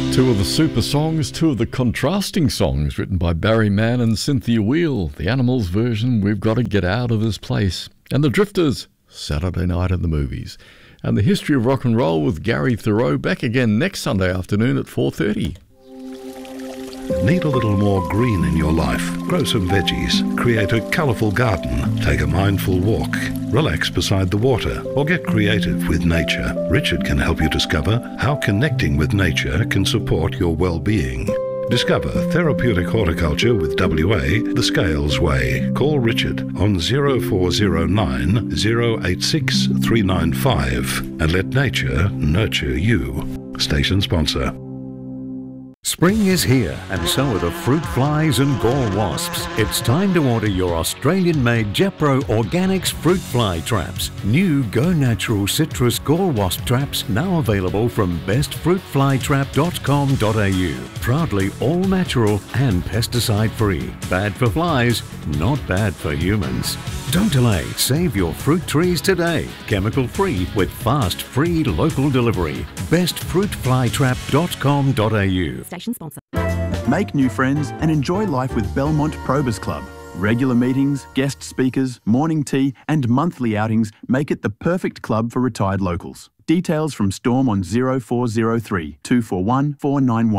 Two of the super songs, two of the contrasting songs written by Barry Mann and Cynthia Weil. The Animals version, We've Got to Get Out of This Place. And the Drifters, Saturday Night at the Movies. And the History of Rock and Roll with Gary Thoreau, back again next Sunday afternoon at 4:30. Need a little more green in your life? Grow some veggies, create a colourful garden, take a mindful walk, relax beside the water, or get creative with nature. Richard can help you discover how connecting with nature can support your well-being. Discover therapeutic horticulture with WA the Scales Way. Call Richard on 0409 086 395 and let nature nurture you. Station sponsor. Spring is here, and so are the fruit flies and gall wasps. It's time to order your Australian-made Jepro Organics fruit fly traps. New Go Natural Citrus Gall Wasp traps now available from bestfruitflytrap.com.au. Proudly all natural and pesticide-free. Bad for flies, not bad for humans. Don't delay, save your fruit trees today. Chemical-free with fast, free local delivery. bestfruitflytrap.com.au. Station sponsor. Make new friends and enjoy life with Belmont Probers Club. Regular meetings, guest speakers, morning tea and monthly outings make it the perfect club for retired locals. Details from Storm on 0403 241 491.